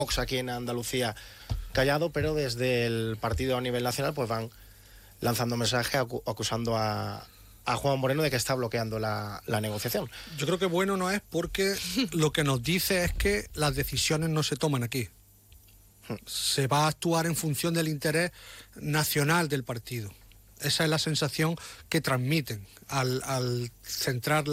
Vox aquí en Andalucía callado, pero desde el partido a nivel nacional pues van lanzando mensajes acusando a Juan Moreno de que está bloqueando la negociación. Yo creo que bueno no es, porque lo que nos dice es que las decisiones no se toman aquí. Se va a actuar en función del interés nacional del partido. Esa es la sensación que transmiten al centrar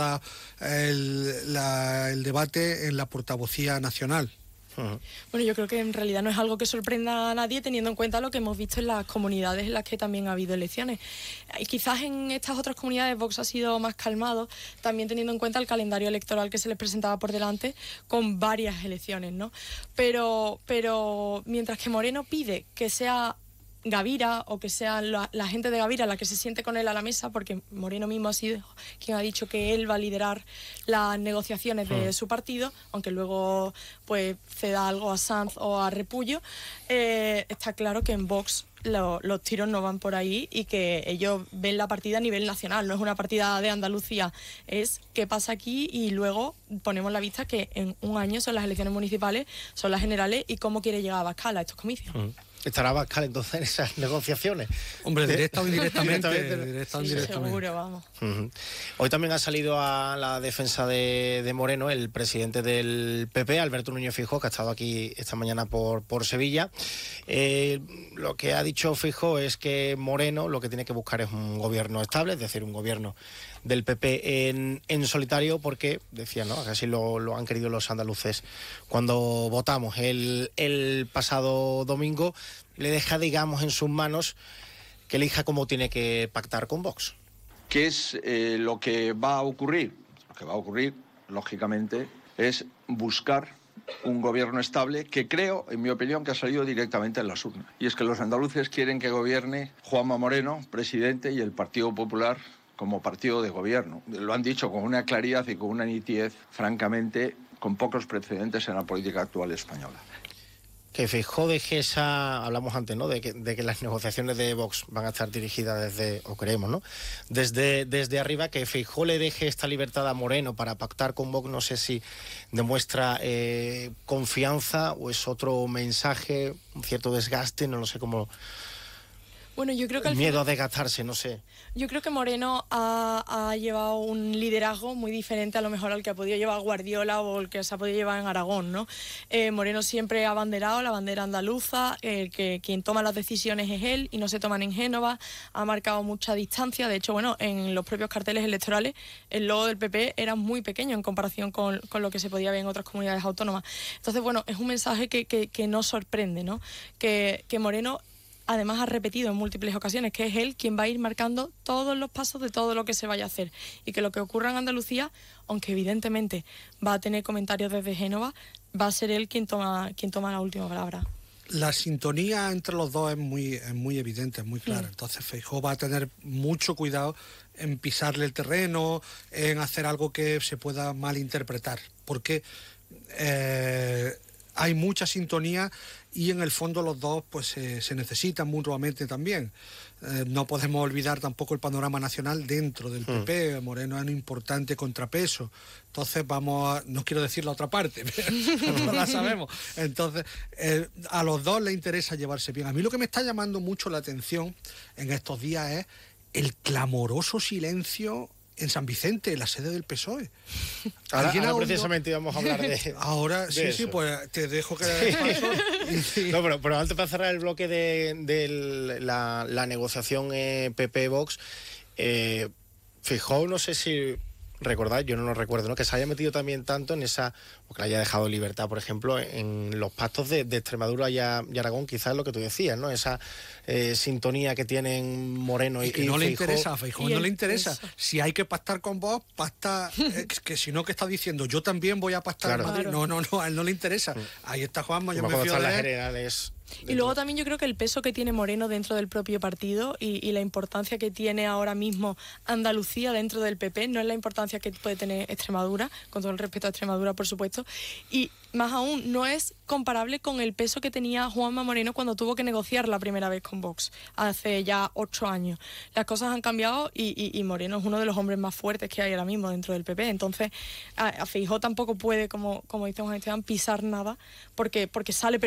el debate en la portavocía nacional. Bueno, yo creo que en realidad no es algo que sorprenda a nadie, teniendo en cuenta lo que hemos visto en las comunidades en las que también ha habido elecciones. Y quizás en estas otras comunidades Vox ha sido más calmado, también teniendo en cuenta el calendario electoral que se les presentaba por delante con varias elecciones, ¿no? Pero mientras que Moreno pide que sea Gavira, o que sea la gente de Gavira la que se siente con él a la mesa, porque Moreno mismo ha sido quien ha dicho que él va a liderar las negociaciones de su partido, aunque luego pues ceda algo a Sanz o a Repullo. Está claro que en Vox los tiros no van por ahí y que ellos ven la partida a nivel nacional, no es una partida de Andalucía, es qué pasa aquí, y luego ponemos la vista que en un año son las elecciones municipales, son las generales, y cómo quiere llegar a Abascal a estos comicios. ¿Estará Abascal entonces en esas negociaciones? Hombre, directa o indirectamente. Sí, seguro, vamos. Hoy también ha salido a la defensa de Moreno el presidente del PP, Alberto Núñez Feijóo, que ha estado aquí esta mañana por Sevilla. Lo que ha dicho Feijóo es que Moreno lo que tiene que buscar es un gobierno estable, es decir, un gobierno del PP en solitario, porque, decía, ¿no?, que así lo han querido los andaluces cuando votamos el pasado domingo. Le deja, digamos, en sus manos que elija cómo tiene que pactar con Vox. ¿Qué es lo que va a ocurrir? Lo que va a ocurrir, lógicamente, es buscar un gobierno estable que creo, en mi opinión, que ha salido directamente en las urnas. Y es que los andaluces quieren que gobierne Juanma Moreno, presidente, y el Partido Popular como partido de gobierno. Lo han dicho con una claridad y con una nitidez, francamente, con pocos precedentes en la política actual española. Que Feijóo deje esa, hablamos antes, ¿no?, de que las negociaciones de Vox van a estar dirigidas desde, o creemos, ¿no?, desde arriba, que Feijóo le deje esta libertad a Moreno para pactar con Vox, no sé si demuestra confianza o es otro mensaje, un cierto desgaste, no lo sé cómo. Bueno, yo creo que miedo a desgastarse, no sé. Yo creo que Moreno ha llevado un liderazgo muy diferente a lo mejor al que ha podido llevar Guardiola o el que se ha podido llevar en Aragón, ¿no? Moreno siempre ha abanderado la bandera andaluza, que quien toma las decisiones es él y no se toman en Génova, ha marcado mucha distancia. De hecho, bueno, en los propios carteles electorales el logo del PP era muy pequeño en comparación con lo que se podía ver en otras comunidades autónomas. Entonces, bueno, es un mensaje que no sorprende, ¿no? Que Moreno además ha repetido en múltiples ocasiones que es él quien va a ir marcando todos los pasos de todo lo que se vaya a hacer, y que lo que ocurra en Andalucía, aunque evidentemente va a tener comentarios desde Génova, va a ser él quien toma la última palabra. La sintonía entre los dos es muy evidente, es muy clara. Entonces Feijóo va a tener mucho cuidado en pisarle el terreno, en hacer algo que se pueda malinterpretar, porque hay mucha sintonía y en el fondo los dos pues se necesitan mutuamente también. No podemos olvidar tampoco el panorama nacional dentro del PP. Moreno es un importante contrapeso. Entonces no quiero decir la otra parte, pero no la sabemos. Entonces, a los dos les interesa llevarse bien. A mí lo que me está llamando mucho la atención en estos días es el clamoroso silencio en San Vicente, la sede del PSOE. Ahora precisamente íbamos a hablar de ahora de sí, eso. Sí, pues te dejo que paso. No, pero antes, para cerrar el bloque de la negociación PP-Vox, Feijóo, no sé si recordad, yo no lo recuerdo, ¿no?, que se haya metido también tanto en esa, o que le haya dejado libertad, por ejemplo, en los pactos de Extremadura y Aragón, quizás lo que tú decías, ¿no?, esa sintonía que tienen Moreno y no Feijóo. le interesa, a Feijóo no le interesa. Si hay que pactar con vos, pacta, que si no, que está diciendo, yo también voy a pactar en Madrid. No, a él no le interesa. Ahí está Juanma, yo me fío de él. Las generales Y luego también yo creo que el peso que tiene Moreno dentro del propio partido y la importancia que tiene ahora mismo Andalucía dentro del PP no es la importancia que puede tener Extremadura, con todo el respeto a Extremadura, por supuesto, y más aún no es comparable con el peso que tenía Juanma Moreno cuando tuvo que negociar la primera vez con Vox, hace ya 8 años. Las cosas han cambiado y Moreno es uno de los hombres más fuertes que hay ahora mismo dentro del PP, entonces a Feijóo tampoco puede, como dice Juan Esteban, pisar nada porque sale